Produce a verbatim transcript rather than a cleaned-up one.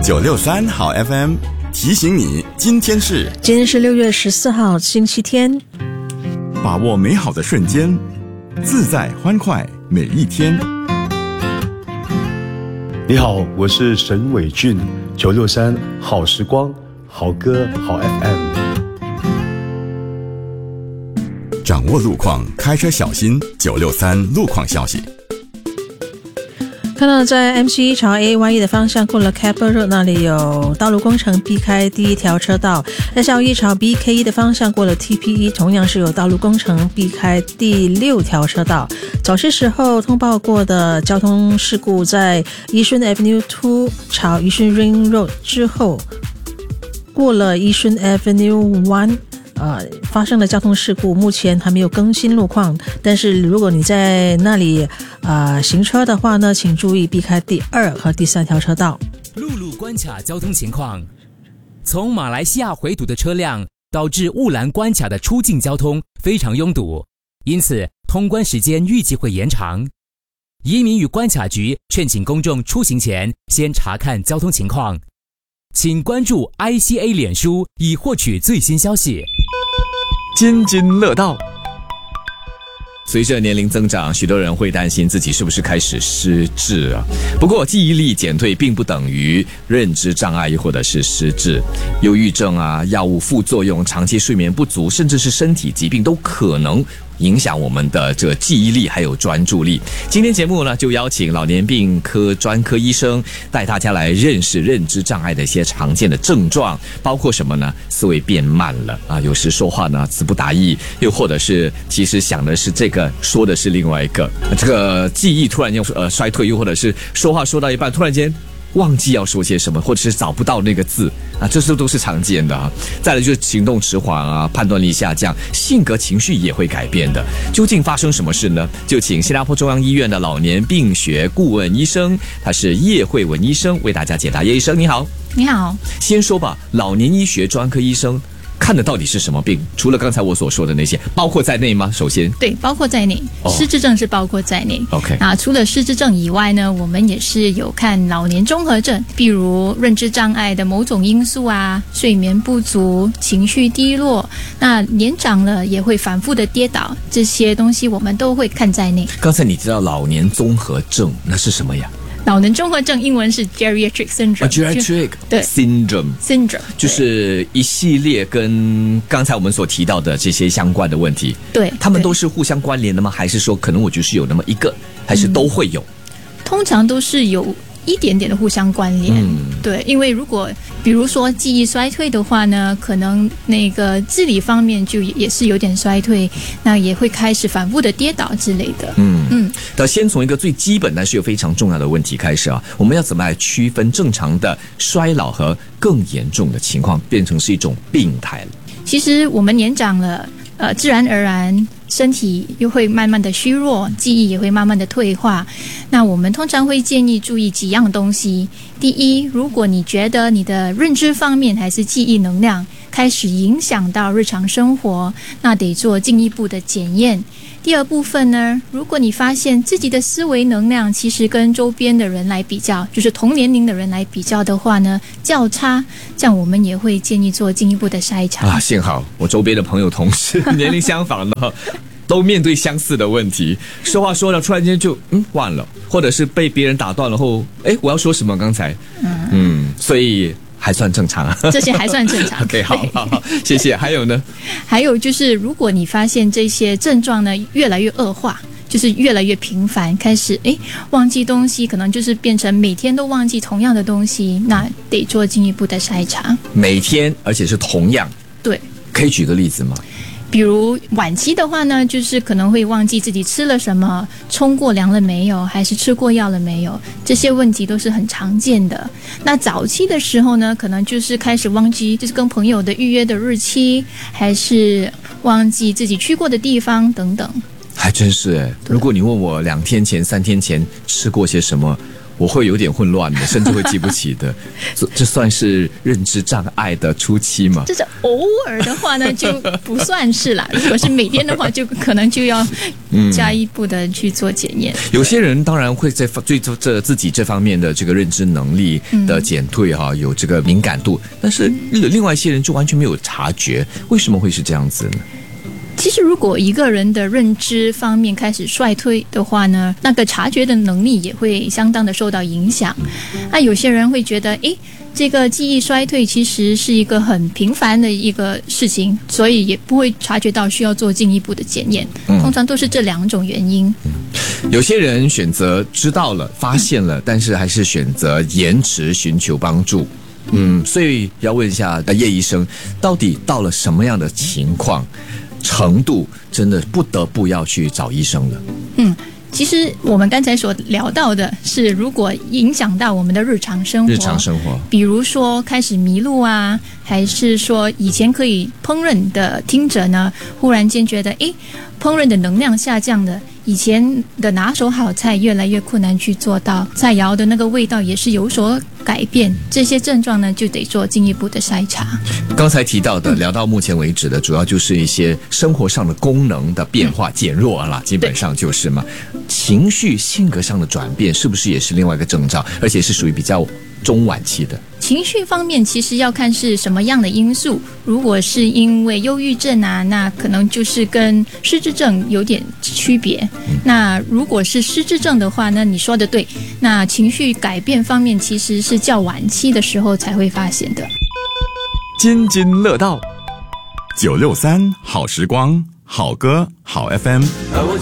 九六三好 F M 提醒你，今天是今天是六月十四号星期天， 把握美好的瞬间，自在欢快每一天。 你好，我是沈伟俊，九六三好时光，好歌好 F M。 掌握路况，开车小心。九六三路况消息。 看到在 M 七 朝 A Y E 的方向过了 Keppel Road 那里有道路工程，避开第一条车道。在下午一朝 B K E 的方向过了 T P E， 同样是有道路工程，避开第六条车道。早些时候通报过的交通事故，在宜顺 Avenue 二朝宜顺 Ring Road 之后，过了宜顺 Avenue 一呃，发生了交通事故，目前还没有更新路况，但是如果你在那里呃行车的话呢，请注意避开第二和第三条车道。 陆路关卡交通情况，从马来西亚回堵的车辆导致雾兰关卡的出境交通非常拥堵，因此通关时间预计会延长。移民与关卡局劝请公众出行前先查看交通情况，请关注 I C A 脸书以获取最新消息。 津津乐道。随着年龄增长，许多人会担心自己是不是开始失智啊？不过记忆力减退并不等于认知障碍或者是失智，忧郁症啊、药物副作用、长期睡眠不足，甚至是身体疾病都可能影响我们的这个记忆力还有专注力。今天节目呢，就邀请老年病科专科医生带大家来认识认知障碍的一些常见的症状，包括什么呢？思维变慢了啊，有时说话呢词不达意，又或者是其实想的是这个，说的是另外一个，这个记忆突然间呃衰退，又或者是说话说到一半突然间忘记要说些什么，或者是找不到那个字啊，这些都是常见的啊。再来就是行动迟缓啊，判断力下降，性格情绪也会改变的。究竟发生什么事呢？就请新加坡中央医院的老年病学顾问医生，他是叶慧文医生，为大家解答。叶医生你好。 你好。先说吧，老年医学专科医生看的到底是什么病？除了刚才我所说的那些，包括在内吗？首先， 对，包括在内，哦、失智症是包括在内。 OK， 那除了失智症以外呢，我们也是有看老年综合症，比如认知障碍的某种因素啊，睡眠不足、情绪低落，那年长了也会反复的跌倒，这些东西我们都会看在内。 刚才你知道老年综合症那是什么呀？ 老年综合症英文是 geriatric syndrome、uh, 对 syndrome syndrome 就是一系列跟刚才我们所提到的这些相关的问题。 对， 他们都是互相关联的吗？还是说可能我就是有那么一个，还是都会有？ 嗯、通常都是有一点点的互相关联。嗯，对，因为如果比如说记忆衰退的话呢，可能那个智力方面就也是有点衰退，那也会开始反复的跌倒之类的。 嗯嗯，那先从一个最基本但是又非常重要的问题开始啊，我们要怎么来区分正常的衰老和更严重的情况变成是一种病态了？ 其实我们年长了，呃，自然而然身体又会慢慢的虚弱，记忆也会慢慢的退化。那我们通常会建议注意几样东西。第一，如果你觉得你的认知方面还是记忆能量开始影响到日常生活，那得做进一步的检验。第二部分呢，如果你发现自己的思维能量其实跟周边的人来比较，就是同年龄的人来比较的话呢，较差，这样我们也会建议做进一步的筛查。 啊，幸好我周边的朋友同事年龄相仿的都面对相似的问题，说话说了突然间就嗯忘了，或者是被别人打断了后，哎，我要说什么刚才？嗯嗯，所以还算正常啊， 这些还算正常。 OK， 好好好，谢谢。还有呢？ 还有就是，如果你发现这些症状呢越来越恶化，就是越来越频繁，开始哎忘记东西，可能就是变成每天都忘记同样的东西，那得做进一步的筛查。 每天，而且是同样。 对。 可以举个例子吗？ 比如晚期的话呢，就是可能会忘记自己吃了什么，冲过凉了没有，还是吃过药了没有，这些问题都是很常见的。那早期的时候呢，可能就是开始忘记就是跟朋友的预约的日期，还是忘记自己去过的地方等等。 还真是哎，如果你问我两天前三天前吃过些什么， 我会有点混乱的，甚至会记不起的。这这算是认知障碍的初期吗？ 这是偶尔的话呢，就不算是啦。如果是每天的话，就可能就要加一步的去做检验。 嗯、有些人当然会在对这自己这方面的这个认知能力的减退哈、啊，有这个敏感度，但是另外一些人就完全没有察觉，为什么会是这样子呢？ 其实，如果一个人的认知方面开始衰退的话呢，那个察觉的能力也会相当的受到影响。那有些人会觉得，诶，这个记忆衰退其实是一个很平凡的一个事情，所以也不会察觉到需要做进一步的检验。通常都是这两种原因。 嗯、有些人选择知道了、发现了，但是还是选择延迟寻求帮助。嗯，所以要问一下叶医生，到底到了什么样的情况？程度真的不得不要去找医生了。嗯， 其实我们刚才所聊到的是，如果影响到我们的日常生活， 日常生活， 比如说开始迷路啊，还是说以前可以烹饪的听者呢，忽然间觉得，诶，烹饪的能量下降了。以前的拿手好菜越来越困难去做到，菜肴的那个味道也是有所改变，这些症状呢就得做进一步的筛查。 刚才提到的，聊到目前为止的，主要就是一些生活上的功能的变化减弱了，基本上就是嘛。情绪、性格上的转变，是不是也是另外一个征兆，而且是属于比较中晚期的？ 情绪方面其实要看是什么样的因素，如果是因为忧郁症啊，那可能就是跟失智症有点区别、嗯、那如果是失智症的话呢，你说的对，那情绪改变方面其实是较晚期的时候才会发现的。 津津乐道九六三好时光，好歌好 F M。